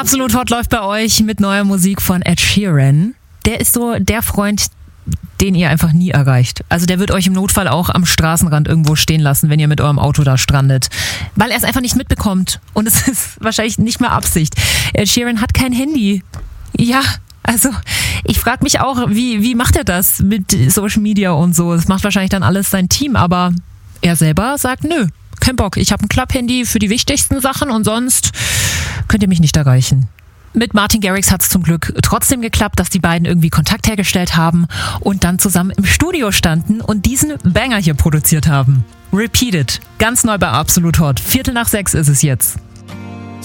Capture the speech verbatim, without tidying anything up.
Absolut Hot läuft bei euch mit neuer Musik von Ed Sheeran. Der ist so der Freund, den ihr einfach nie erreicht. Also der wird euch im Notfall auch am Straßenrand irgendwo stehen lassen, wenn ihr mit eurem Auto da strandet. Weil er es einfach nicht mitbekommt. Und es ist wahrscheinlich nicht mehr Absicht. Ed Sheeran hat kein Handy. Ja, also ich frage mich auch, wie, wie macht er das mit Social Media und so? Das macht wahrscheinlich dann alles sein Team, aber er selber sagt, nö, kein Bock. Ich habe ein Club-Handy für die wichtigsten Sachen und sonst könnt ihr mich nicht erreichen. Mit Martin Garrix hat es zum Glück trotzdem geklappt, dass die beiden irgendwie Kontakt hergestellt haben und dann zusammen im Studio standen und diesen Banger hier produziert haben. Repeat It. Ganz neu bei Absolut Hot. Viertel nach sechs ist es jetzt.